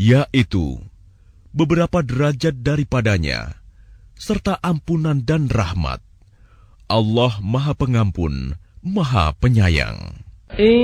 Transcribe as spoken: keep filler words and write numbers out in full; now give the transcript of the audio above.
yaitu beberapa derajat daripadanya, serta ampunan dan rahmat. Allah Maha Pengampun, Maha Penyayang.